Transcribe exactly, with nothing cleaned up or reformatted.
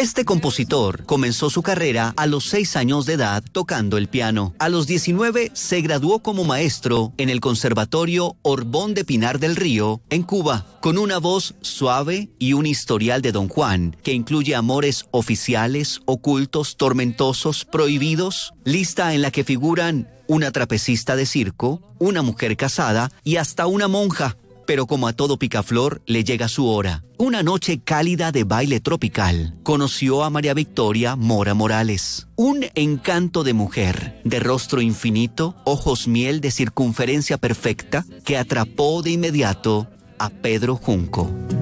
Este compositor comenzó su carrera a los seis años de edad tocando el piano. A los diecinueve se graduó como maestro en el Conservatorio Orbón de Pinar del Río, en Cuba, con una voz suave y un historial de Don Juan que incluye amores oficiales, ocultos, tormentosos, prohibidos, lista en la que figuran una trapecista de circo, una mujer casada y hasta una monja. Pero como a todo picaflor, le llega su hora. Una noche cálida de baile tropical. Conoció a María Victoria Mora Morales. Un encanto de mujer, de rostro infinito, ojos miel de circunferencia perfecta, que atrapó de inmediato a Pedro Junco.